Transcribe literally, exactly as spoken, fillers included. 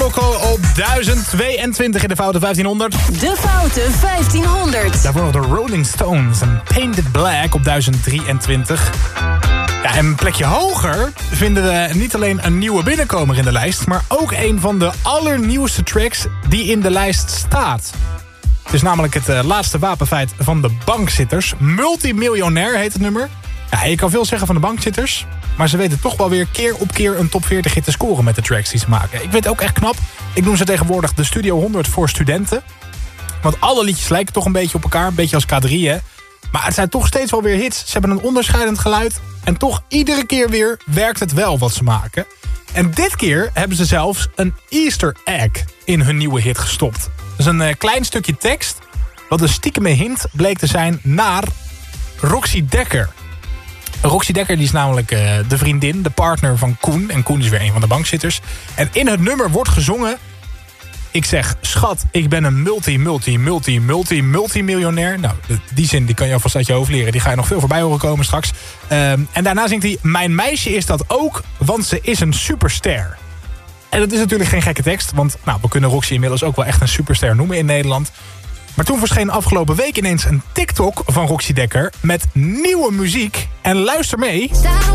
Coco op duizend tweeëntwintig in de Foute vijftienhonderd. De Foute vijftienhonderd. Daarvoor nog de Rolling Stones en Painted Black op duizend drieëntwintig. Ja, en een plekje hoger vinden we niet alleen een nieuwe binnenkomer in de lijst, maar ook een van de allernieuwste tracks die in de lijst staat. Het is namelijk het uh, laatste wapenfeit van de bankzitters. Multimiljonair heet het nummer. Ja, je kan veel zeggen van de bankzitters, maar ze weten toch wel weer keer op keer een top veertig hit te scoren met de tracks die ze maken. Ik vind het ook echt knap. Ik noem ze tegenwoordig de Studio honderd voor studenten. Want alle liedjes lijken toch een beetje op elkaar, een beetje als K drie, hè. Maar het zijn toch steeds wel weer hits. Ze hebben een onderscheidend geluid. En toch iedere keer weer werkt het wel wat ze maken. En dit keer hebben ze zelfs een Easter egg in hun nieuwe hit gestopt. Dat is een uh, klein stukje tekst wat een stiekeme hint bleek te zijn naar Roxy Dekker. Roxy Dekker die is namelijk uh, de vriendin, de partner van Koen. En Koen is weer een van de bankzitters. En in het nummer wordt gezongen: ik zeg, schat, ik ben een multi, multi, multi, multi, multimiljonair. Nou, die zin die kan je alvast uit je hoofd leren. Die ga je nog veel voorbij horen komen straks. Um, en daarna zingt hij: mijn meisje is dat ook, want ze is een superster. En dat is natuurlijk geen gekke tekst. Want nou, we kunnen Roxy inmiddels ook wel echt een superster noemen in Nederland. Maar toen verscheen afgelopen week ineens een TikTok van Roxy Dekker met nieuwe muziek. En luister mee.